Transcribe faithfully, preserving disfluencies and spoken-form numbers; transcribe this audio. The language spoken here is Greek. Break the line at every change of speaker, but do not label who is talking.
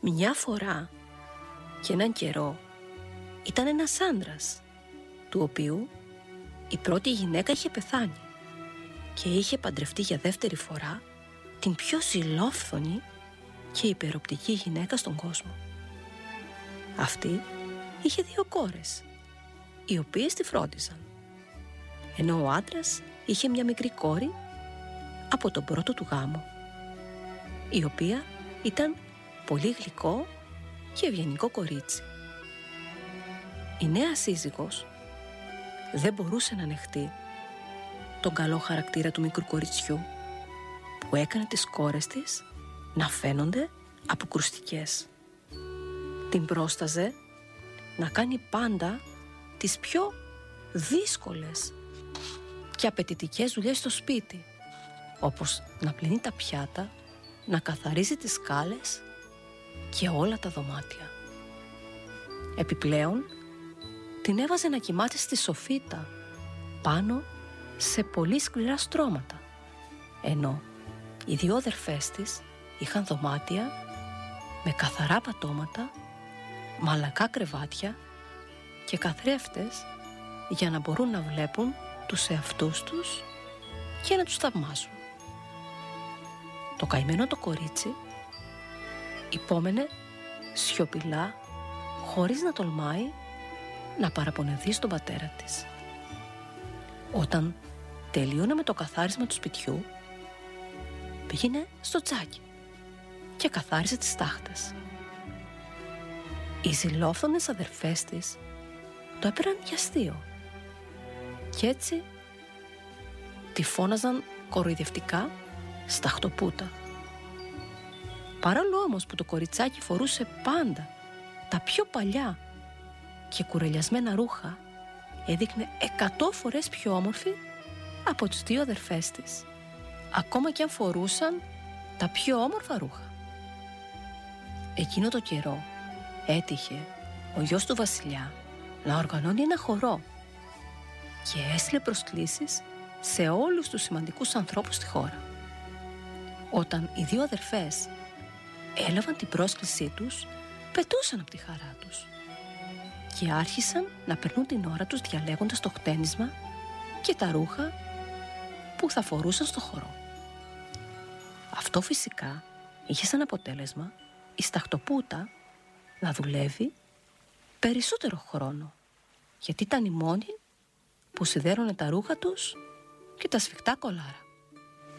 Μια φορά και έναν καιρό ήταν ένας άντρας, του οποίου η πρώτη γυναίκα είχε πεθάνει και είχε παντρευτεί για δεύτερη φορά την πιο ζηλόφθονη και υπεροπτική γυναίκα στον κόσμο. Αυτή είχε δύο κόρες, οι οποίες τη φρόντιζαν, ενώ ο άντρας είχε μια μικρή κόρη από τον πρώτο του γάμο, η οποία ήταν πολύ γλυκό και ευγενικό κορίτσι. Η νέα σύζυγος δεν μπορούσε να ανεχτεί τον καλό χαρακτήρα του μικρού κοριτσιού, που έκανε τις κόρες της να φαίνονται αποκρουστικές. Την πρόσταζε να κάνει πάντα τις πιο δύσκολες και απαιτητικές δουλειές στο σπίτι, όπως να πλύνει τα πιάτα, να καθαρίζει τις σκάλες και όλα τα δωμάτια. Επιπλέον, την έβαζε να κοιμάται στη σοφίτα πάνω σε πολύ σκληρά στρώματα, ενώ οι δύο αδερφές της είχαν δωμάτια με καθαρά πατώματα, μαλακά κρεβάτια και καθρέφτες για να μπορούν να βλέπουν τους εαυτούς τους και να τους θαυμάζουν. Το καημένο το κορίτσι υπόμενε σιωπηλά, χωρίς να τολμάει να παραπονεθεί στον πατέρα της. Όταν τελείωνε με το καθάρισμα του σπιτιού, πήγαινε στο τζάκι και καθάρισε τις τάχτες. Οι ζηλόφθονες αδερφές της το έπαιρναν για αστείο και έτσι τη φώναζαν κοροϊδευτικά σταχτοπούτα. Παρόλο όμως που το κοριτσάκι φορούσε πάντα τα πιο παλιά και κουρελιασμένα ρούχα, έδειχνε εκατό φορές πιο όμορφη από τις δύο αδερφές της, ακόμα και αν φορούσαν τα πιο όμορφα ρούχα. Εκείνο το καιρό έτυχε ο γιος του βασιλιά να οργανώνει ένα χορό και έστειλε προσκλήσεις σε όλους τους σημαντικούς ανθρώπους στη χώρα. Όταν οι δύο αδερφές έλαβαν την πρόσκλησή τους, πετούσαν από τη χαρά τους και άρχισαν να περνούν την ώρα τους διαλέγοντας το χτένισμα και τα ρούχα που θα φορούσαν στο χορό. Αυτό φυσικά είχε σαν αποτέλεσμα η σταχτοπούτα να δουλεύει περισσότερο χρόνο, γιατί ήταν η μόνη που σιδέρωνε τα ρούχα τους και τα σφιχτά κολάρα.